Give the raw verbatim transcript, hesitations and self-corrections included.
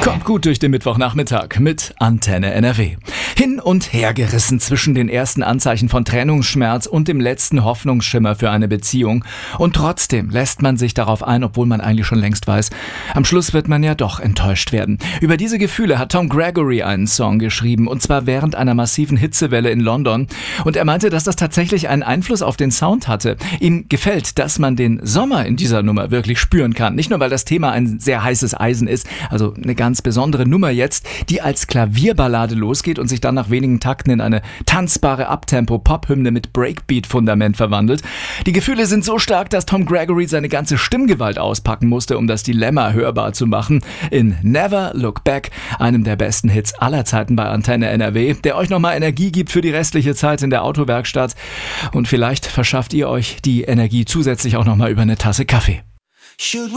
Kommt gut durch den Mittwochnachmittag mit Antenne N R W. Hin und her gerissen zwischen den ersten Anzeichen von Trennungsschmerz und dem letzten Hoffnungsschimmer für eine Beziehung. Und trotzdem lässt man sich darauf ein, obwohl man eigentlich schon längst weiß, am Schluss wird man ja doch enttäuscht werden. Über diese Gefühle hat Tom Gregory einen Song geschrieben, und zwar während einer massiven Hitzewelle in London. Und er meinte, dass das tatsächlich einen Einfluss auf den Sound hatte. Ihm gefällt, dass man den Sommer in dieser Nummer wirklich spüren kann. Nicht nur, weil das Thema ein sehr heißes Eisen ist, also eine ganz besondere Nummer jetzt, die als Klavierballade losgeht und sich dann nach wenigen Takten in eine tanzbare Uptempo-Pop-Hymne mit Breakbeat-Fundament verwandelt. Die Gefühle sind so stark, dass Tom Gregory seine ganze Stimmgewalt auspacken musste, um das Dilemma hörbar zu machen. In Never Look Back, einem der besten Hits aller Zeiten bei Antenne N R W, der euch nochmal Energie gibt für die restliche Zeit in der Autowerkstatt. Und vielleicht verschafft ihr euch die Energie zusätzlich auch nochmal über eine Tasse Kaffee. Should